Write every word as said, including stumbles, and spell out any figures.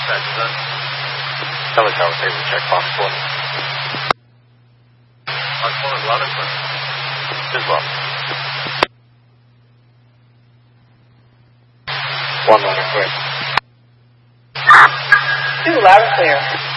That's done. Telecom table check box one. Box one is loud and clear. Is well. One loud and clear. Two loud and clear.